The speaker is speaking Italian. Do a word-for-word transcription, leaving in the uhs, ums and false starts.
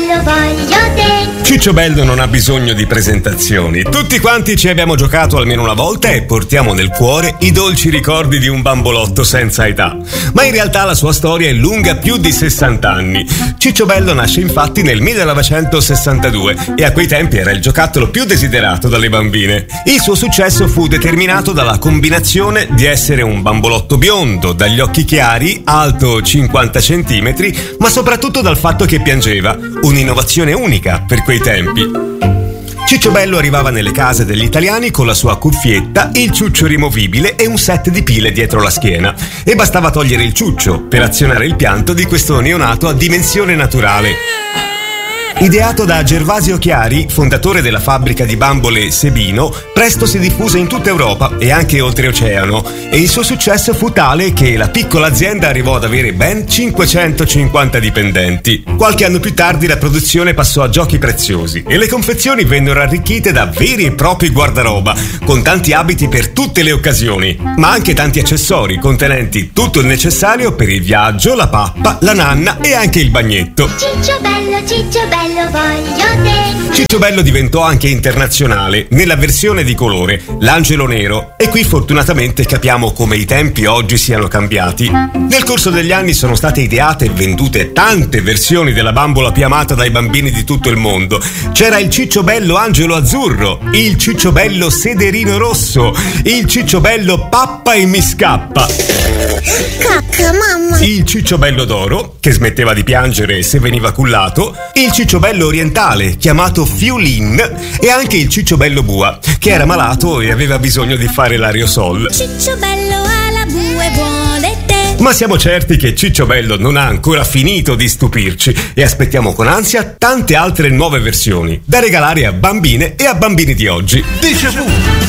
bello, voglio te. Ciccio Bello non ha bisogno di presentazioni. Tutti quanti ci abbiamo giocato almeno una volta e portiamo nel cuore i dolci ricordi di un bambolotto senza età. Ma in realtà la sua storia è lunga più di sessanta anni. Ciccio Bello nasce infatti nel millenovecentosessantadue e a quei tempi era il giocattolo più desiderato dalle bambine. Il suo successo fu determinato dalla combinazione di essere un bambolotto biondo, dagli occhi chiari, alto cinquanta centimetri, ma soprattutto dal fatto che piangeva, un'innovazione unica per quei tempi. Ciccio Bello arrivava nelle case degli italiani con la sua cuffietta, il ciuccio rimovibile e un set di pile dietro la schiena. E bastava togliere il ciuccio per azionare il pianto di questo neonato a dimensione naturale. Ideato da Gervasio Chiari, fondatore della fabbrica di bambole Sebino, presto si diffuse in tutta Europa e anche oltreoceano, e il suo successo fu tale che la piccola azienda arrivò ad avere ben cinquecentocinquanta dipendenti. Qualche anno più tardi la produzione passò a giochi preziosi e le confezioni vennero arricchite da veri e propri guardaroba, con tanti abiti per tutte le occasioni, ma anche tanti accessori contenenti tutto il necessario per il viaggio, la pappa, la nanna e anche il bagnetto. Ciccio bello, Ciccio bello, voglio te. Ciccio Bello diventò anche internazionale nella versione di colore, l'angelo nero, e qui fortunatamente capiamo come i tempi oggi siano cambiati. Nel corso degli anni sono state ideate e vendute tante versioni della bambola più amata dai bambini di tutto il mondo. C'era il Ciccio Bello angelo azzurro, il Ciccio Bello sederino rosso, il Ciccio Bello pappa e mi scappa, Cacca, mamma. il Ciccio Bello d'oro, che smetteva di piangere se veniva cullato, il Ciccio Bello orientale, chiamato Fiulin, e anche il Ciccio Bello bua, che era malato e aveva bisogno di fare l'aerosol. Ciccio bello alla bue vuole te. Ma siamo certi che Ciccio Bello non ha ancora finito di stupirci e aspettiamo con ansia tante altre nuove versioni da regalare a bambine e a bambini di oggi. Déjà vu.